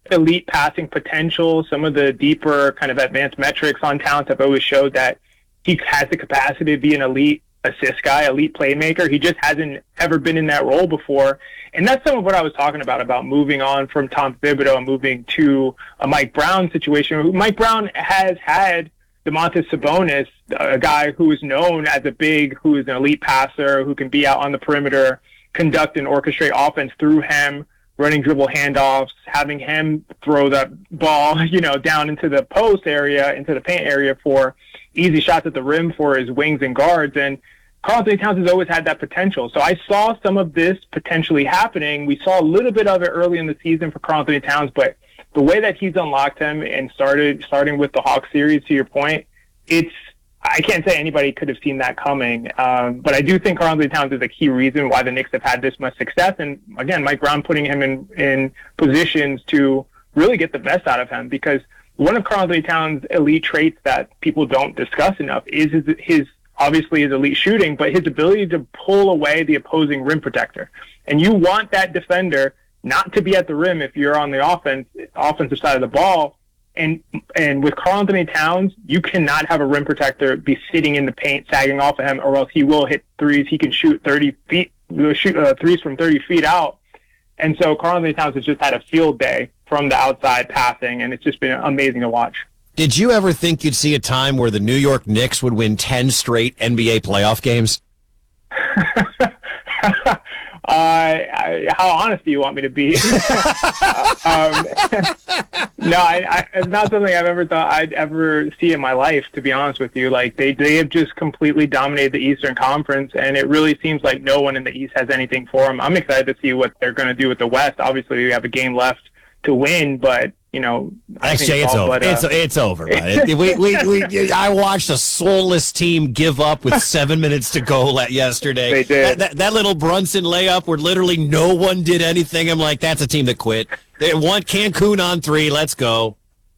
elite passing potential, some of the deeper kind of advanced metrics on talent have always showed that he has the capacity to be an elite assist guy, elite playmaker. He just hasn't ever been in that role before. And that's some of what I was talking about moving on from Tom Thibodeau and moving to a Mike Brown situation. Mike Brown has had Domantas Sabonis, a guy who is known as a big, who is an elite passer, who can be out on the perimeter, conduct and orchestrate offense through him, running dribble handoffs, having him throw that ball, down into the post area, into the paint area for easy shots at the rim for his wings and guards. And Karl-Anthony Towns has always had that potential. So I saw some of this potentially happening. We saw a little bit of it early in the season for Karl-Anthony Towns, but the way that he's unlocked him and starting with the Hawks series, to your point, I can't say anybody could have seen that coming. But I do think Karl-Anthony Towns is a key reason why the Knicks have had this much success. And again, Mike Brown putting him in positions to really get the best out of him, because one of Karl-Anthony Towns' elite traits that people don't discuss enough is his obviously his elite shooting, but his ability to pull away the opposing rim protector. And you want that defender not to be at the rim if you're on the offensive side of the ball. And with Karl-Anthony Towns, you cannot have a rim protector be sitting in the paint, sagging off of him, or else he will hit threes. He can shoot 30 feet, threes from 30 feet out. And so Karl-Anthony Towns has just had a field day from the outside passing, and it's just been amazing to watch. Did you ever think you'd see a time where the New York Knicks would win 10 straight NBA playoff games? How honest do you want me to be? No, it's not something I've ever thought I'd ever see in my life, to be honest with you. Like, they have just completely dominated the Eastern Conference, and it really seems like no one in the East has anything for them. I'm excited to see what they're going to do with the West. Obviously, we have a game left to win, but XJ, it's over. It's over. Right? I watched a soulless team give up with 7 minutes to go yesterday. They did. That little Brunson layup where literally no one did anything. I'm like, that's a team that quit. They want Cancun on 3. Let's go.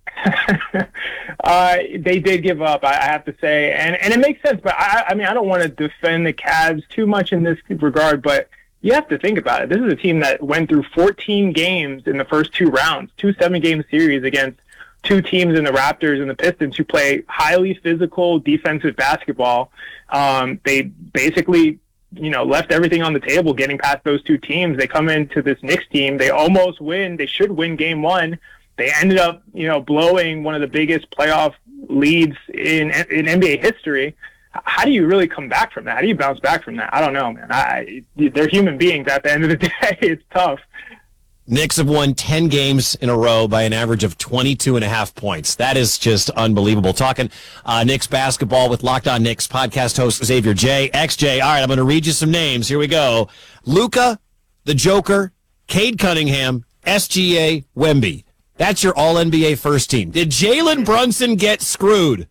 They did give up, I have to say, and it makes sense. But I don't want to defend the Cavs too much in this regard, but you have to think about it. This is a team that went through 14 games in the first 2 rounds, 2 7-game series against 2 teams in the Raptors and the Pistons who play highly physical defensive basketball. They basically, left everything on the table getting past those 2 teams. They come into this Knicks team. They almost win. They should win game 1. They ended up, blowing one of the biggest playoff leads in NBA history. How do you really come back from that? How do you bounce back from that? I don't know, man. They're human beings at the end of the day. It's tough. Knicks have won 10 games in a row by an average of 22.5 points. That is just unbelievable. Talking Knicks basketball with Locked On Knicks podcast host Xavier J. XJ, all right, I'm going to read you some names. Here we go. Luka, the Joker, Cade Cunningham, SGA, Wemby. That's your All-NBA first team. Did Jalen Brunson get screwed?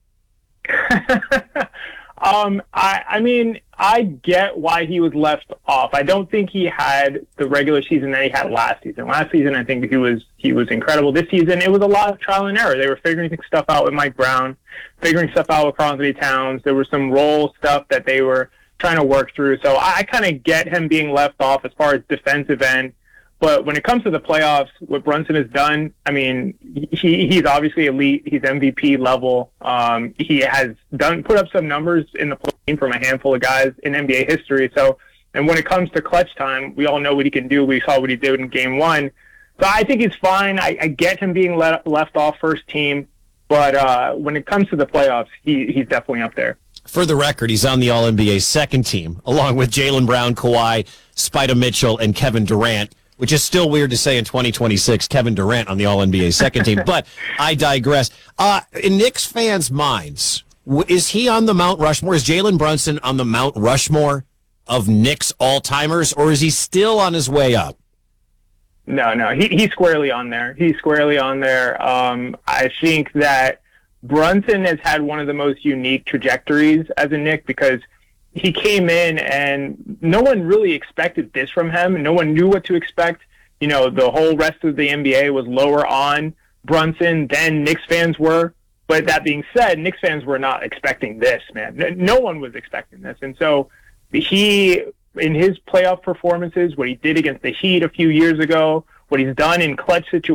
I get why he was left off. I don't think he had the regular season that he had last season. Last season, I think he was incredible. This season, it was a lot of trial and error. They were figuring stuff out with Mike Brown, figuring stuff out with Karl-Anthony Towns. There was some role stuff that they were trying to work through. So I kind of get him being left off as far as defensive end. But when it comes to the playoffs, what Brunson has done, he's obviously elite. He's MVP level. He has put up some numbers in the play from a handful of guys in NBA history. So, and when it comes to clutch time, we all know what he can do. We saw what he did in game 1. So I think he's fine. I get him being left off first team. But when it comes to the playoffs, he's definitely up there. For the record, he's on the All-NBA second team, along with Jaylen Brown, Kawhi, Spida Mitchell, and Kevin Durant. Which is still weird to say in 2026, Kevin Durant on the All-NBA second team. But I digress. In Knicks fans' minds, is he on the Mount Rushmore? Is Jalen Brunson on the Mount Rushmore of Knicks all-timers, or is he still on his way up? No, he's squarely on there. I think that Brunson has had one of the most unique trajectories as a Knick because he came in and no one really expected this from him. No one knew what to expect. The whole rest of the NBA was lower on Brunson than Knicks fans were. But that being said, Knicks fans were not expecting this, man. No one was expecting this. And so he, in his playoff performances, what he did against the Heat a few years ago, what he's done in clutch situations,